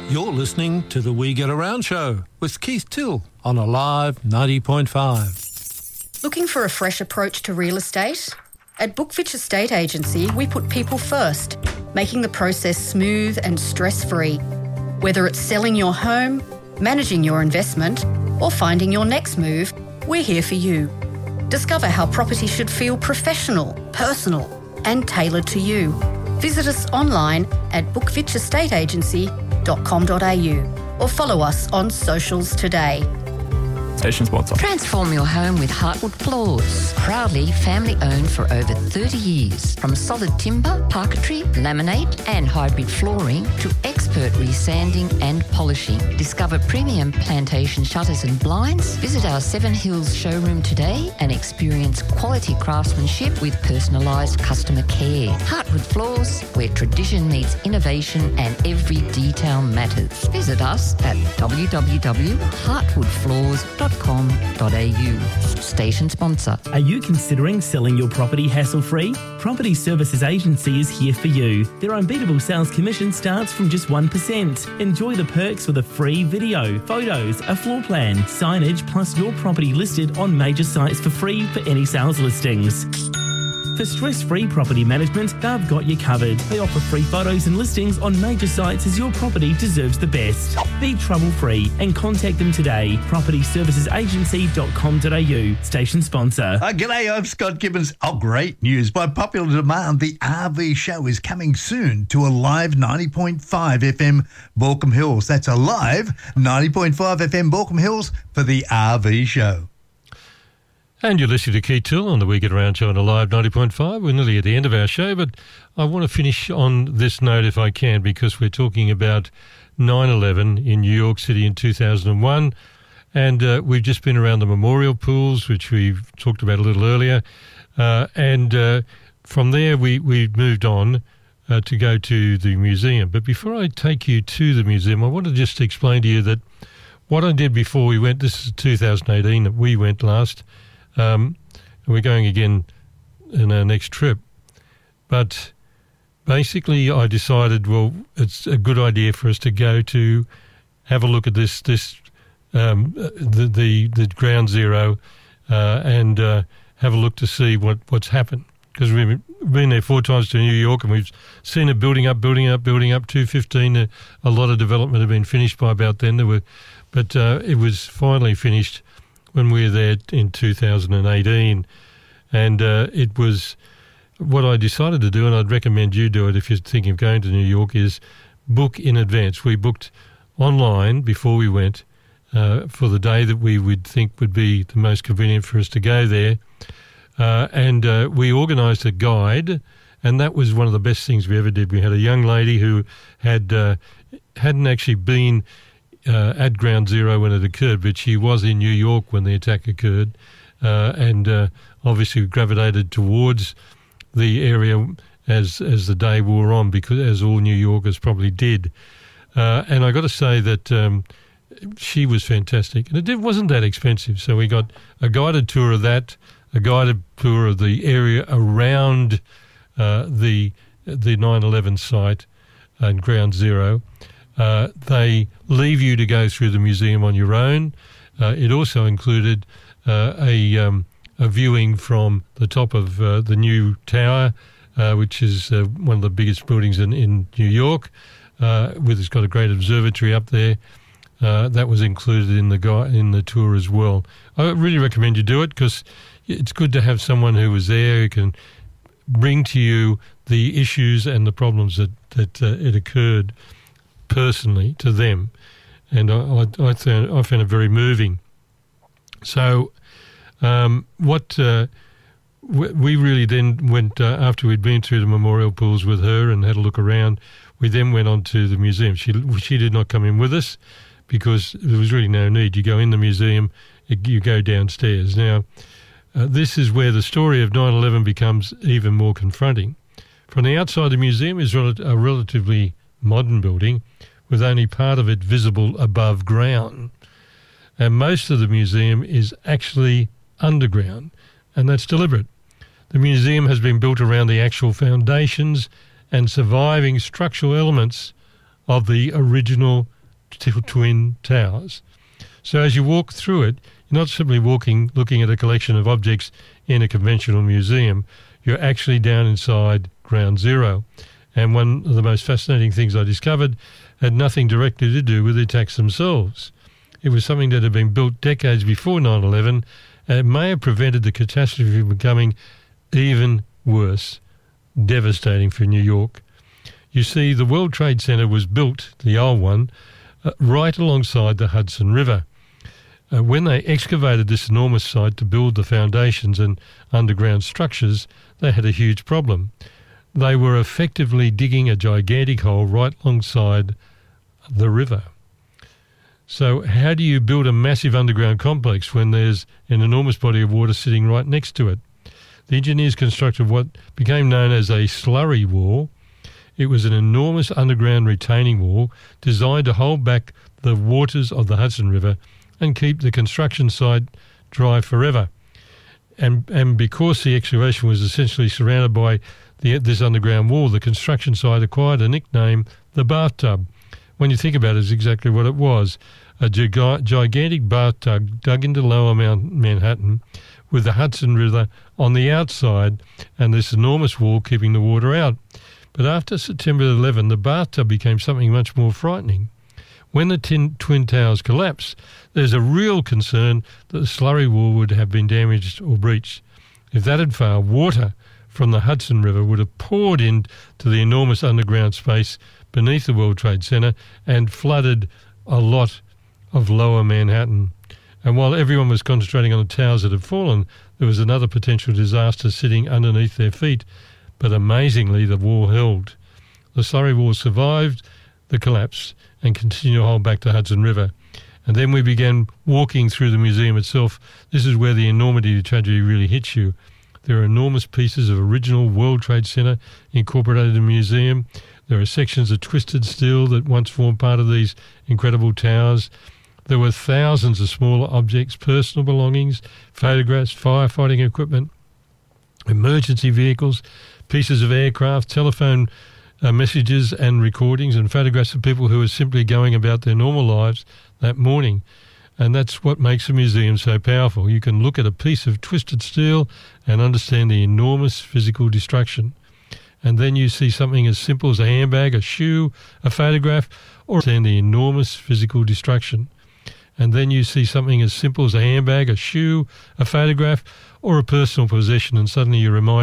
You're listening to the We Get Around show with Keith Till on Alive 90.5. Looking for a fresh approach to real estate? At Bookfitch Estate Agency, we put people first, making the process smooth and stress-free. Whether it's selling your home, managing your investment, or finding your next move, we're here for you. Discover how property should feel professional, personal, and tailored to you. Visit us online at bookfitchestateagency.com.au or follow us on socials today. Station sponsor. Transform your home with Heartwood Floors. Proudly family owned for over 30 years. From solid timber, parquetry, laminate and hybrid flooring to expert resanding and polishing. Discover premium plantation shutters and blinds. Visit our Seven Hills showroom today and experience quality craftsmanship with personalised customer care. Heartwood Floors, where tradition meets innovation and every detail matters. Visit us at www.heartwoodfloors.com.au. Station sponsor. Are you considering selling your property hassle-free? Property Services Agency is here for you. Their unbeatable sales commission starts from just 1%. Enjoy the perks with a free video, photos, a floor plan, signage, plus your property listed on major sites for free for any sales listings. For stress-free property management, they've got you covered. They offer free photos and listings on major sites as your property deserves the best. Be trouble-free and contact them today. propertyservicesagency.com.au. Station sponsor. G'day, I'm Scott Gibbons. Oh, great news. By popular demand, the RV show is coming soon to Alive 90.5 FM Baulkham Hills. That's Alive 90.5 FM Baulkham Hills for the RV show. And you're listening to Keith Till on the We Get Around show on Alive 90.5. We're nearly at the end of our show, but I want to finish on this note if I can, because we're talking about 9/11 in New York City in 2001, and we've just been around the memorial pools, which we've talked about a little earlier, and from there we moved on to go to the museum. But before I take you to the museum, I want to just explain to you that what I did before we went, this is 2018 that we went last, we're going again in our next trip. But basically I decided, well, it's a good idea for us to go to have a look at the ground zero and have a look to see what's happened. Because we've been there 4 times to New York and we've seen it building up, 215. A lot of development had been finished by about then. But it was finally finished when we were there in 2018. And it was what I decided to do, and I'd recommend you do it if you're thinking of going to New York, is book in advance. We booked online before we went for the day that we would think would be the most convenient for us to go there. And we organised a guide, and that was one of the best things we ever did. We had a young lady who hadn't actually been at Ground Zero when it occurred, but she was in New York when the attack occurred, and obviously gravitated towards the area as the day wore on, because as all New Yorkers probably did. And I got to say that she was fantastic, and it wasn't that expensive. So we got a guided tour of that, a guided tour of the area around the 9/11 site and Ground Zero. They leave you to go through the museum on your own. It also included a viewing from the top of the new tower, which is one of the biggest buildings in New York. It's got a great observatory up there. That was included in the tour as well. I really recommend you do it, because it's good to have someone who was there who can bring to you the issues and the problems that it occurred personally to them, and I found it very moving. So we really then went, after we'd been through the memorial pools with her and had a look around, we then went on to the museum. She did not come in with us because there was really no need. You go in the museum, you go downstairs. Now, this is where the story of 9/11 becomes even more confronting. From the outside, the museum is a relatively modern building with only part of it visible above ground. And most of the museum is actually underground, and that's deliberate. The museum has been built around the actual foundations and surviving structural elements of the original twin towers. So as you walk through it, you're not simply looking at a collection of objects in a conventional museum. You're actually down inside Ground Zero. And one of the most fascinating things I discovered had nothing directly to do with the attacks themselves. It was something that had been built decades before 9/11, and it may have prevented the catastrophe from becoming even worse, devastating for New York. You see, the World Trade Center was built, the old one, right alongside the Hudson River. When they excavated this enormous site to build the foundations and underground structures, they had a huge problem. They were effectively digging a gigantic hole right alongside the river. So how do you build a massive underground complex when there's an enormous body of water sitting right next to it? The engineers constructed what became known as a slurry wall. It was an enormous underground retaining wall designed to hold back the waters of the Hudson River and keep the construction site dry forever. And because the excavation was essentially surrounded by this underground wall, the construction site acquired a nickname, the bathtub. When you think about it, it's exactly what it was. A gigantic bathtub dug into lower Manhattan with the Hudson River on the outside and this enormous wall keeping the water out. But after September 11, the bathtub became something much more frightening. When the Twin Towers collapsed, there's a real concern that the slurry wall would have been damaged or breached. If that had failed, water from the Hudson River would have poured into the enormous underground space beneath the World Trade Center and flooded a lot of lower Manhattan. And while everyone was concentrating on the towers that had fallen, there was another potential disaster sitting underneath their feet. But amazingly, the wall held. The slurry wall survived the collapse and continued to hold back the Hudson River. And then we began walking through the museum itself. This is where the enormity of the tragedy really hits you. There are enormous pieces of original World Trade Center incorporated in the museum. There are sections of twisted steel that once formed part of these incredible towers. There were thousands of smaller objects, personal belongings, photographs, firefighting equipment, emergency vehicles, pieces of aircraft, telephone messages and recordings, and photographs of people who were simply going about their normal lives that morning. And that's what makes a museum so powerful. You can look at a piece of twisted steel and understand the enormous physical destruction. And then you see something as simple as a handbag, a shoe, a photograph, or understand the enormous physical destruction. And then you see something as simple as a handbag, a shoe, a photograph, or a personal possession, and suddenly you're reminded